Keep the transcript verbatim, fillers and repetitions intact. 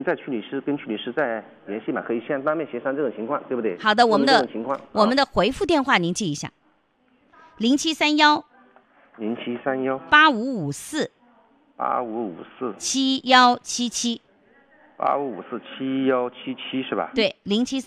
再曲律师跟曲律师再联系嘛，可以先当面协商这种情况，对不对？ 好的，我们的情况， 我们的回复电话您记一下，零七三幺零七三幺八五五四八五五四七幺七七， 八五五四七幺七七是吧？ 对，零七。